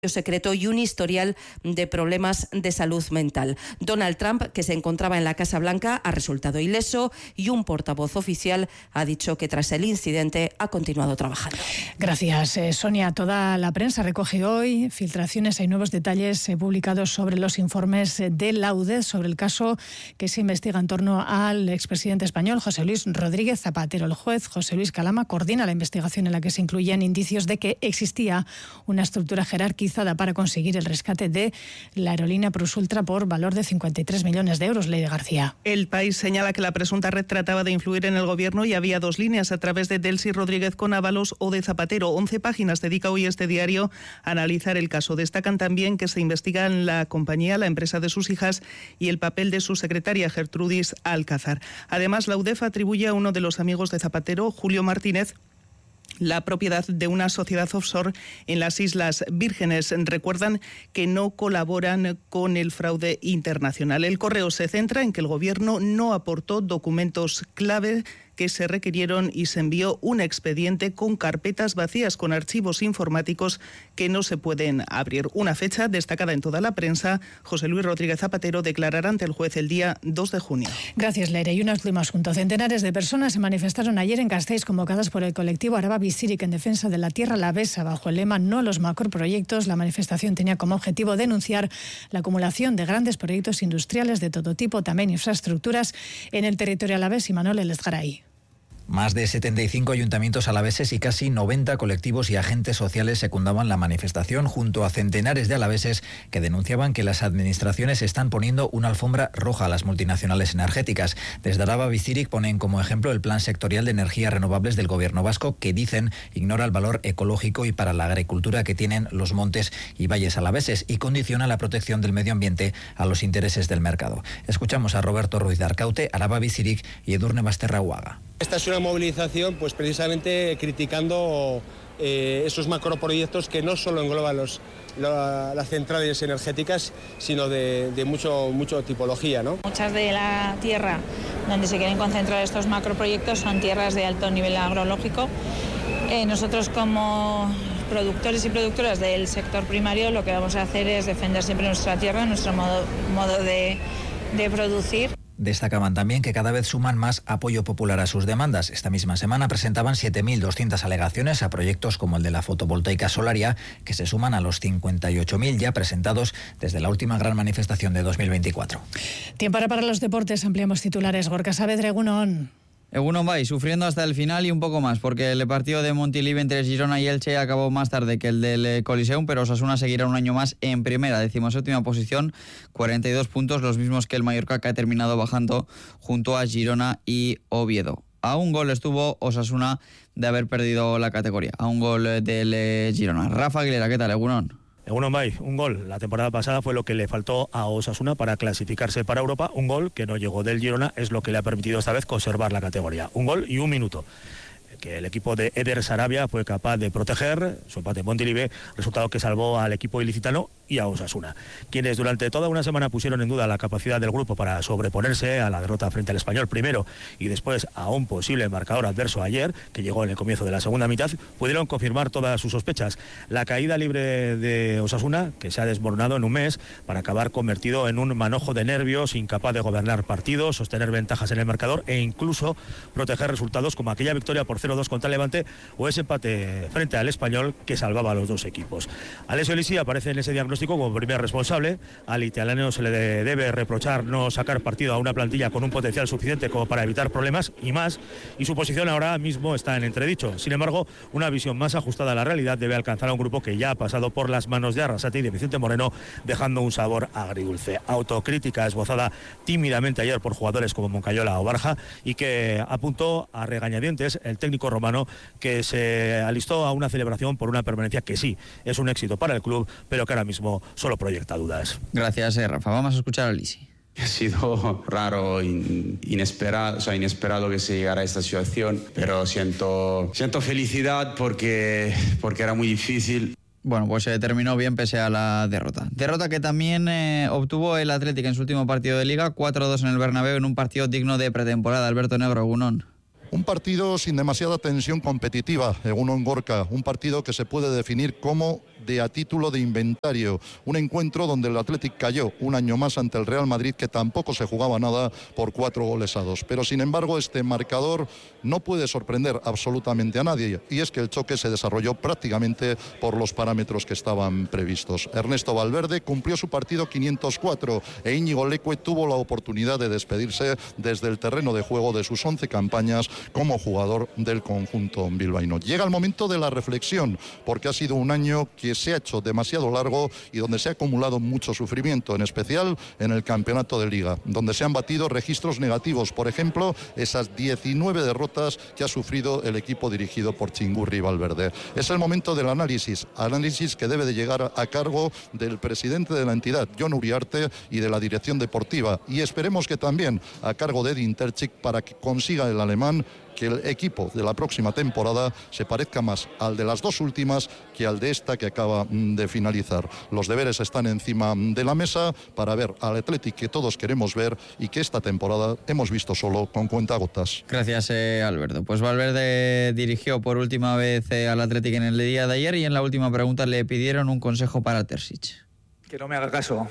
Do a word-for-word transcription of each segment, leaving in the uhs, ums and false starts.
secreto y un historial de problemas de salud mental. Donald Trump, que se encontraba en la Casa Blanca, ha resultado ileso y un portavoz oficial ha dicho que tras el incidente ha continuado trabajando. Gracias, eh, Sonia. Toda la prensa recoge hoy filtraciones. Hay nuevos detalles eh, publicados sobre los informes de la U D E sobre el caso que se investiga en torno al expresidente español José Luis Rodríguez Zapatero. El juez José Luis Calama coordina la investigación en la que se incluyen indicios de que existía una estructura jerárquica para conseguir el rescate de la aerolínea Plus Ultra por valor de cincuenta y tres millones de euros. Leire García. El País señala que la presunta red trataba de influir en el gobierno y había dos líneas a través de Delcy Rodríguez con Ábalos o de Zapatero. Once páginas dedica hoy este diario a analizar el caso. Destacan también que se investigan la compañía, la empresa de sus hijas y el papel de su secretaria Gertrudis Alcázar. Además, la U D E F atribuye a uno de los amigos de Zapatero, Julio Martínez, la propiedad de una sociedad offshore en las Islas Vírgenes. Recuerdan que no colaboran con el fraude internacional. El Correo se centra en que el Gobierno no aportó documentos clave que se requirieron y se envió un expediente con carpetas vacías, con archivos informáticos que no se pueden abrir. Una fecha destacada en toda la prensa. José Luis Rodríguez Zapatero declarará ante el juez el día dos de junio. Gracias, Leire. Y un último asunto. Centenares de personas se manifestaron ayer en Gasteiz, convocadas por el colectivo Araba Bizirik en defensa de la tierra alavesa. Bajo el lema No a los macroproyectos, la manifestación tenía como objetivo denunciar la acumulación de grandes proyectos industriales de todo tipo, también infraestructuras, en el territorio alavés. Y Manuel Elezgaray. Más de setenta y cinco ayuntamientos alaveses y casi noventa colectivos y agentes sociales secundaban la manifestación junto a centenares de alaveses que denunciaban que las administraciones están poniendo una alfombra roja a las multinacionales energéticas. Desde Araba Bizirik ponen como ejemplo el Plan Sectorial de Energías Renovables del Gobierno vasco, que dicen ignora el valor ecológico y para la agricultura que tienen los montes y valles alaveses y condiciona la protección del medio ambiente a los intereses del mercado. Escuchamos a Roberto Ruiz de Arcaute, Araba Bizirik y Edurne Basterrahuaga. Esta es una movilización pues precisamente criticando eh, esos macroproyectos que no solo engloban los, la, las centrales energéticas, sino de, de mucho, mucho tipología, ¿no? Muchas de la tierra donde se quieren concentrar estos macroproyectos son tierras de alto nivel agrológico. Eh, nosotros como productores y productoras del sector primario lo que vamos a hacer es defender siempre nuestra tierra, nuestro modo, modo de, de producir. Destacaban también que cada vez suman más apoyo popular a sus demandas. Esta misma semana presentaban siete mil doscientas alegaciones a proyectos como el de la fotovoltaica Solaria, que se suman a los cincuenta y ocho mil ya presentados desde la última gran manifestación de dos mil veinticuatro. Tiempo ahora para los deportes. Ampliamos titulares. Gorka Saavedra, Egunon. Egunon Bay, sufriendo hasta el final y un poco más, porque el partido de Montilivi entre Girona y Elche acabó más tarde que el del Coliseum, pero Osasuna seguirá un año más en primera, decimoséptima posición, cuarenta y dos puntos, los mismos que el Mallorca, que ha terminado bajando junto a Girona y Oviedo. A un gol estuvo Osasuna de haber perdido la categoría, a un gol del Girona. Rafa Aguilera, ¿qué tal, Egunon? Egunon Bay, un gol. La temporada pasada fue lo que le faltó a Osasuna para clasificarse para Europa. Un gol que no llegó del Girona es lo que le ha permitido esta vez conservar la categoría. Un gol y un minuto que el equipo de Eder Sarabia fue capaz de proteger. Su empate en Montilivi, resultado que salvó al equipo ilicitano y a Osasuna, quienes durante toda una semana pusieron en duda la capacidad del grupo para sobreponerse a la derrota frente al Español primero y después a un posible marcador adverso ayer, que llegó en el comienzo de la segunda mitad, pudieron confirmar todas sus sospechas. La caída libre de Osasuna, que se ha desmoronado en un mes para acabar convertido en un manojo de nervios, incapaz de gobernar partidos, sostener ventajas en el marcador e incluso proteger resultados como aquella victoria por cero dos contra el Levante o ese empate frente al Español que salvaba a los dos equipos. Alessio Lisi aparece en ese diagnóstico como primer responsable. Al italiano se le debe reprochar no sacar partido a una plantilla con un potencial suficiente como para evitar problemas y más, y su posición ahora mismo está en entredicho. Sin embargo, una visión más ajustada a la realidad debe alcanzar a un grupo que ya ha pasado por las manos de Arrasate y de Vicente Moreno, dejando un sabor agridulce. Autocrítica esbozada tímidamente ayer por jugadores como Moncayola o Barja y que apuntó a regañadientes el técnico romano, que se alistó a una celebración por una permanencia que sí es un éxito para el club, pero que ahora mismo solo proyecta dudas. Gracias, eh, Rafa. Vamos a escuchar a Lisi. Ha sido raro, in, inesperado, o sea, inesperado que se llegara a esta situación, pero siento, siento felicidad porque, porque era muy difícil. Bueno, pues se terminó bien pese a la derrota. Derrota que también eh, obtuvo el Atlético en su último partido de Liga, cuatro dos en el Bernabéu, en un partido digno de pretemporada. Alberto Negro, Egunon. Un partido sin demasiada tensión competitiva, Egunon Gorka, un partido que se puede definir como de a título de inventario. Un encuentro donde el Athletic cayó un año más ante el Real Madrid, que tampoco se jugaba nada, por cuatro goles a dos. Pero sin embargo este marcador no puede sorprender absolutamente a nadie, y es que el choque se desarrolló prácticamente por los parámetros que estaban previstos. Ernesto Valverde cumplió su partido quinientos cuatro e Íñigo Leque tuvo la oportunidad de despedirse desde el terreno de juego de sus once campañas como jugador del conjunto bilbaíno. Llega el momento de la reflexión, porque ha sido un año que se ha hecho demasiado largo y donde se ha acumulado mucho sufrimiento, en especial en el campeonato de Liga, donde se han batido registros negativos, por ejemplo, esas diecinueve derrotas que ha sufrido el equipo dirigido por Chingurri Valverde. Es el momento del análisis, análisis que debe de llegar a cargo del presidente de la entidad, Jon Uriarte, y de la dirección deportiva, y esperemos que también a cargo de Edin Terzic, para que consiga el alemán que el equipo de la próxima temporada se parezca más al de las dos últimas que al de esta que acaba de finalizar. Los deberes están encima de la mesa para ver al Athletic que todos queremos ver y que esta temporada hemos visto solo con cuentagotas. Gracias, eh, Alberto. Pues Valverde dirigió por última vez eh, al Athletic en el día de ayer, y en la última pregunta le pidieron un consejo para Terzic. Que no me haga caso.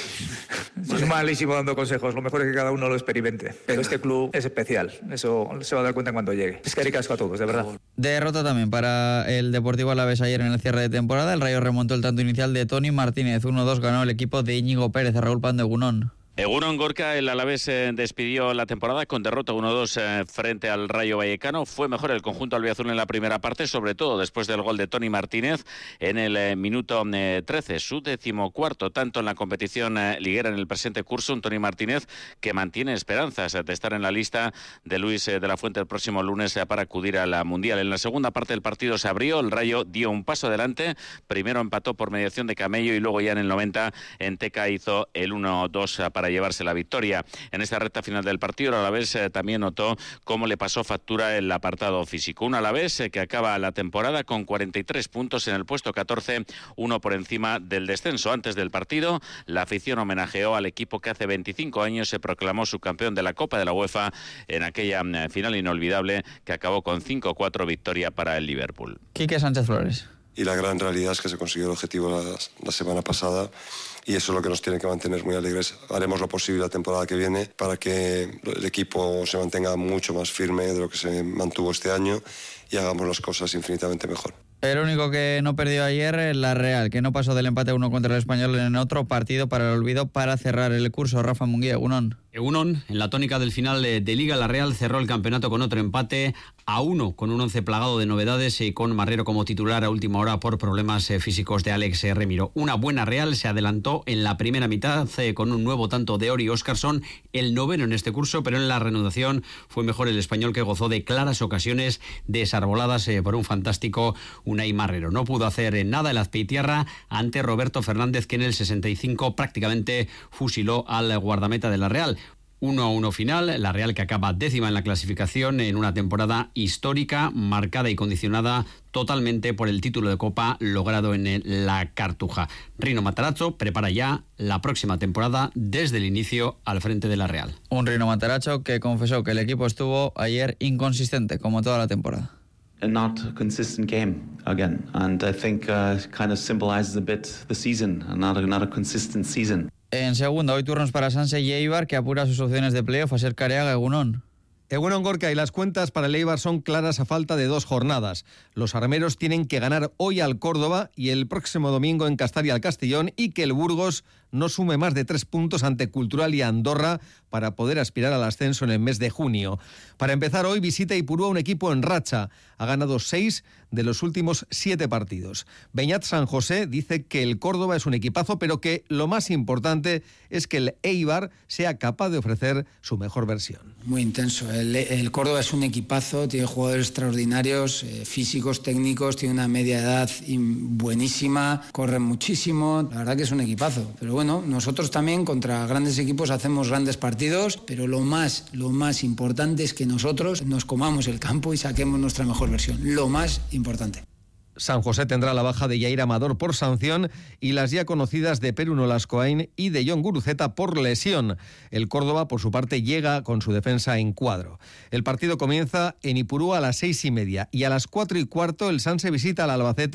Soy malísimo dando consejos, lo mejor es que cada uno lo experimente. Pero este club es especial, eso se va a dar cuenta cuando llegue. Es que haré caso a todos, de verdad. Derrota también para el Deportivo Alavés ayer en el cierre de temporada. El Rayo remontó el tanto inicial de Toni Martínez. uno dos ganó el equipo de Íñigo Pérez. Raúl Pan de Gunón. Egunon Gorka, el Alavés eh, despidió la temporada con derrota uno dos eh, frente al Rayo Vallecano. Fue mejor el conjunto albiazul en la primera parte, sobre todo después del gol de Toni Martínez en el eh, minuto eh, trece, su decimocuarto tanto en la competición eh, liguera en el presente curso. Un Toni Martínez que mantiene esperanzas eh, de estar en la lista de Luis eh, de la Fuente el próximo lunes eh, para acudir a la Mundial. En la segunda parte del partido se abrió, el Rayo dio un paso adelante, primero empató por mediación de Camello y luego ya en el noventa Enteca hizo el uno dos eh, para para llevarse la victoria. En esta recta final del partido, el Alavés eh, también notó cómo le pasó factura el apartado físico. Un Alavés eh, que acaba la temporada con cuarenta y tres puntos en el puesto catorce, uno por encima del descenso. Antes del partido, la afición homenajeó al equipo que hace veinticinco años se proclamó subcampeón de la Copa de la UEFA en aquella eh, final inolvidable que acabó con cinco cuatro victoria para el Liverpool. Quique Sánchez Flores. Y la gran realidad es que se consiguió el objetivo la, la semana pasada, y eso es lo que nos tiene que mantener muy alegres. Haremos lo posible la temporada que viene para que el equipo se mantenga mucho más firme de lo que se mantuvo este año y hagamos las cosas infinitamente mejor. El único que no perdió ayer es la Real, que no pasó del empate uno contra el Español en otro partido para el olvido para cerrar el curso. Rafa Munguía, Egunon. Egunon, en la tónica del final de, de Liga, la Real cerró el campeonato con otro empate a uno, con un once plagado de novedades y con Marrero como titular a última hora por problemas eh, físicos de Alex eh, Remiro. Una buena Real se adelantó en la primera mitad eh, con un nuevo tanto de Ori Óscarson, el noveno en este curso, pero en la reanudación fue mejor el español, que gozó de claras ocasiones desarboladas eh, por un fantástico Unai Marrero. No pudo hacer eh, nada el Azpeitirra ante Roberto Fernández, que en el sesenta y cinco prácticamente fusiló al guardameta de la Real. uno a uno final, la Real que acaba décima en la clasificación en una temporada histórica, marcada y condicionada totalmente por el título de Copa logrado en la Cartuja. Rino Matarazzo prepara ya la próxima temporada desde el inicio al frente de la Real. Un Rino Matarazzo que confesó que el equipo estuvo ayer inconsistente, como toda la temporada. A not a consistent game again, and I think uh, kind of symbolizes a bit the season, not a, not a consistent season. En segunda, hoy turnos para Sanse y Eibar, que apura sus opciones de playoff a ser Careaga, Egunon. Egunon Gorka, y las cuentas para el Eibar son claras a falta de dos jornadas. Los armeros tienen que ganar hoy al Córdoba y el próximo domingo en Castalia al Castellón, y que el Burgos no sume más de tres puntos ante Cultural y Andorra para poder aspirar al ascenso en el mes de junio. Para empezar, hoy visita Ipurúa un equipo en racha. Ha ganado seis de los últimos siete partidos. Beñat San José dice que el Córdoba es un equipazo, pero que lo más importante es que el Eibar sea capaz de ofrecer su mejor versión. Muy intenso. El, el Córdoba es un equipazo, tiene jugadores extraordinarios, eh, físicos, técnicos, tiene una media edad buenísima, corren muchísimo. La verdad que es un equipazo. Pero bueno, nosotros también contra grandes equipos hacemos grandes partidos, pero lo más, lo más importante es que nosotros nos comamos el campo y saquemos nuestra mejor versión. Lo más importante. San José tendrá la baja de Yair Amador por sanción y las ya conocidas de Perú Nolascoain y de Jon Guruceta por lesión. El Córdoba, por su parte, llega con su defensa en cuadro. El partido comienza en Ipurúa a las seis y media, y a las cuatro y cuarto el Sanse visita al Albacete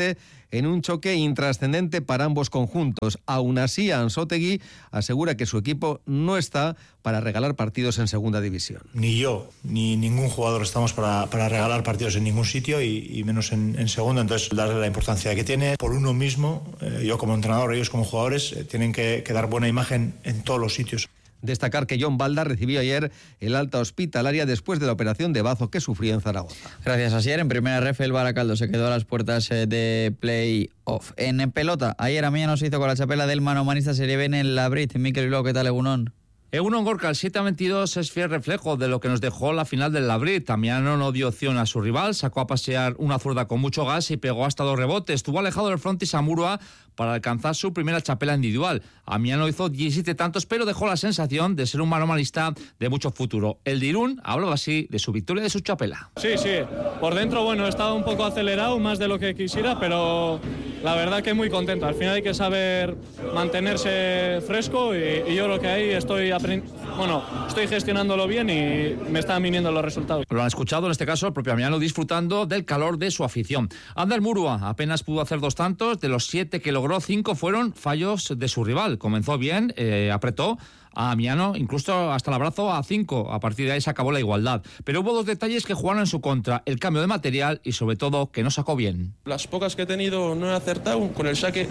en un choque intrascendente para ambos conjuntos. Aún así, Anzoátegui asegura que su equipo no está para regalar partidos en segunda división. Ni yo, ni ningún jugador estamos para, para regalar partidos en ningún sitio y, y menos en, en segunda. Entonces, darle la importancia que tiene por uno mismo, eh, yo como entrenador, ellos como jugadores, eh, tienen que, que dar buena imagen en todos los sitios. Destacar que John Balda recibió ayer el alta hospitalaria después de la operación de bazo que sufrió en Zaragoza. Gracias, Asier. En primera ref, el Baracaldo se quedó a las puertas de play-off. En pelota, ayer a mañana se hizo con la chapela del manomanista Serie B en el Labrit. Mikel Bilbao, ¿qué tal, Egunon? Egunon Gorka, el siete a veintidós es fiel reflejo de lo que nos dejó la final del Labrit. Tamiano no dio opción a su rival, sacó a pasear una zurda con mucho gas y pegó hasta dos rebotes. Estuvo alejado del frontis Amurua para alcanzar su primera chapela individual. Amiano hizo diecisiete tantos, pero dejó la sensación de ser un manomanista de mucho futuro. El de Irún habló así de su victoria y de su chapela. Sí, sí. Por dentro, bueno, he estado un poco acelerado, más de lo que quisiera, pero la verdad que muy contento. Al final hay que saber mantenerse fresco y, y yo creo que ahí estoy bueno, estoy gestionándolo bien y me están viniendo los resultados. Lo han escuchado, en este caso, el propio Amiano disfrutando del calor de su afición. Ander Murua apenas pudo hacer dos tantos, de los siete que logró, cinco fueron fallos de su rival. Comenzó bien, eh, apretó a Amiano, incluso hasta el abrazo a cinco. A partir de ahí se acabó la igualdad. Pero hubo dos detalles que jugaron en su contra: el cambio de material y, sobre todo, que no sacó bien. Las pocas que he tenido no he acertado. Con el saque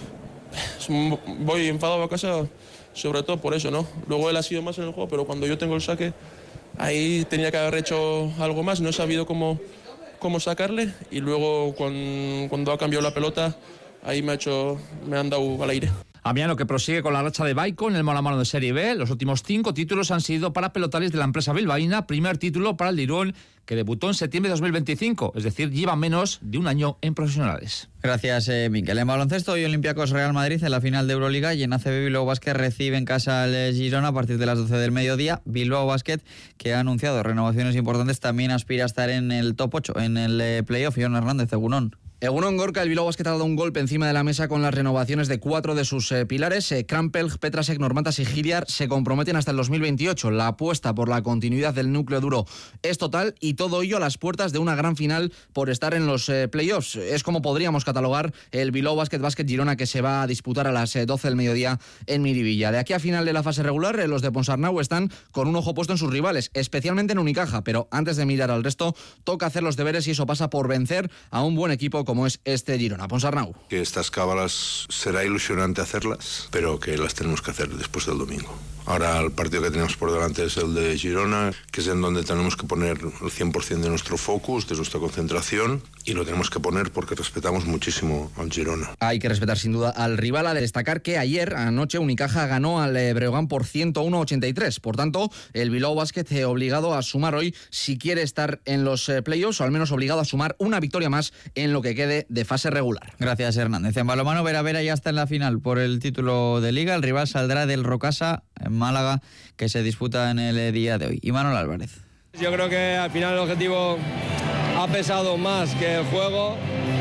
voy enfadado a casa, sobre todo por eso, ¿no? Luego él ha sido más en el juego, pero cuando yo tengo el saque, ahí tenía que haber hecho algo más. No he sabido cómo, cómo sacarle, y luego cuando, cuando ha cambiado la pelota, ahí me ha hecho, me han dado al aire. Amiano, que prosigue con la racha de Baico en el mano a mano de Serie B. Los últimos cinco títulos han sido para pelotales de la empresa bilbaína. Primer título para el de Irún, que debutó en septiembre de dos mil veinticinco. Es decir, lleva menos de un año en profesionales. Gracias, eh, Miquel. En baloncesto, hoy Olympiacos Real Madrid en la final de Euroliga, y en A C B Bilbao Basket recibe en casa al Girona a partir de las doce del mediodía. Bilbao Basket, que ha anunciado renovaciones importantes, también aspira a estar en el top ocho, en el eh, playoff. Jon Hernández, Egunon. Egunon Gorka, el Bilbao Basket ha dado un golpe encima de la mesa con las renovaciones de cuatro de sus eh, pilares. Eh, Krampelj, Petrasek, Normantas y Giriar se comprometen hasta el dos mil veintiocho. La apuesta por la continuidad del núcleo duro es total, y todo ello a las puertas de una gran final por estar en los eh, playoffs. Es como podríamos catalogar el Bilbao Basket Basket Girona, que se va a disputar a las eh, doce del mediodía en Miribilla. De aquí a final de la fase regular, eh, los de Ponsarnau están con un ojo puesto en sus rivales, especialmente en Unicaja, pero antes de mirar al resto, toca hacer los deberes, y eso pasa por vencer a un buen equipo como es este Girona. Ponsarnau. Que estas cábalas será ilusionante hacerlas, pero que las tenemos que hacer después del domingo. Ahora el partido que tenemos por delante es el de Girona, que es en donde tenemos que poner el cien por ciento de nuestro focus, de nuestra concentración, y lo tenemos que poner porque respetamos muchísimo al Girona. Hay que respetar sin duda al rival. A destacar que ayer, anoche, Unicaja ganó al Breogán por ciento uno a ochenta y tres. Por tanto, el Bilbao Basket eh, obligado a sumar hoy, si quiere estar en los eh, playoffs, o al menos obligado a sumar una victoria más en lo que quede de fase regular. Gracias, Hernández. En balonmano, Vera Vera ya está en la final por el título de Liga. El rival saldrá del Rocasa en Málaga, que se disputa en el día de hoy. Y Manuel Álvarez. Yo creo que al final el objetivo ha pesado más que el juego,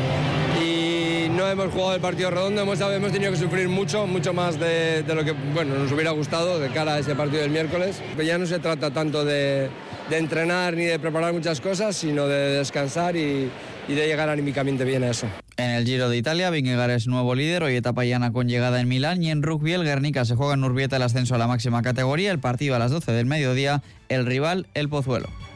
y no hemos jugado el partido redondo. Hemos, hemos tenido que sufrir mucho, mucho más de, de lo que bueno, nos hubiera gustado de cara a ese partido del miércoles. Pero ya no se trata tanto de, de entrenar ni de preparar muchas cosas, sino de descansar y, y de llegar anímicamente bien a eso. En el Giro de Italia, Vingegaard es nuevo líder, hoy etapa llana con llegada en Milán, y en rugby el Guernica se juega en Urbieta el ascenso a la máxima categoría. El partido a las doce del mediodía, el rival el Pozuelo.